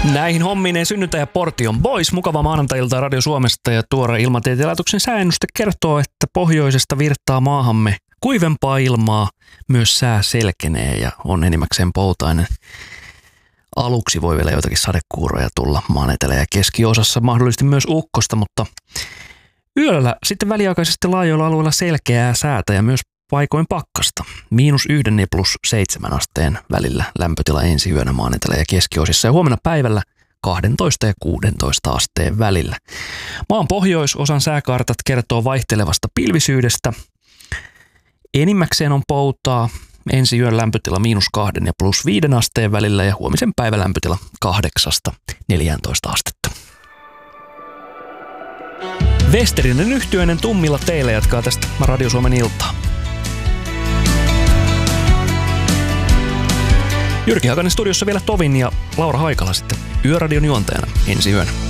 Näihin hommiin synnyttäjäportti on pois. Mukava maanantai-iltaa Radio Suomesta ja tuore Ilmatieteen laitoksen sääennuste kertoo, että pohjoisesta virtaa maahamme kuivempaa ilmaa. Myös sää selkenee ja on enimmäkseen poutainen. Aluksi voi vielä jotakin sadekuuroja tulla maan etelä- ja keskiosassa, mahdollisesti myös ukkosta, mutta yöllä sitten väliaikaisesti laajoilla alueilla selkeää säätä ja myös paikoin pakkasta. -1 ja +7 asteen välillä lämpötila ensi yönä maan etelä- ja keskiosissa ja huomenna päivällä 12 ja 16 asteen välillä. Maan pohjoisosan sääkartat kertoo vaihtelevasta pilvisyydestä. Enimmäkseen on poutaa. Ensi yön lämpötila -2 ja +5 asteen välillä ja huomisen päivän lämpötila 8–14 astetta. Westerinen yhtyeinen Tummilla teillä jatkaa tästä Radio Suomen iltaa. Jyrki Hakanen studiossa vielä tovin ja Laura Haikala sitten Yöradion juontajana ensi yönä.